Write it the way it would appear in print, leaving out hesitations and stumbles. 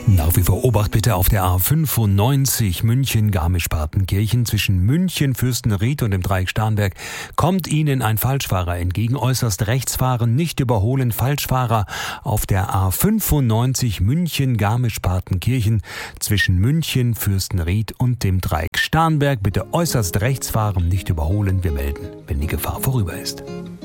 Nach wie vor Obacht bitte auf der A95 München-Garmisch-Partenkirchen. Zwischen München, Fürstenried und dem Dreieck Starnberg kommt Ihnen ein Falschfahrer entgegen. Äußerst rechts fahren, nicht überholen. Falschfahrer auf der A95 München-Garmisch-Partenkirchen. Zwischen München, Fürstenried und dem Dreieck Starnberg bitte äußerst rechts fahren, nicht überholen. Wir melden, wenn die Gefahr vorüber ist.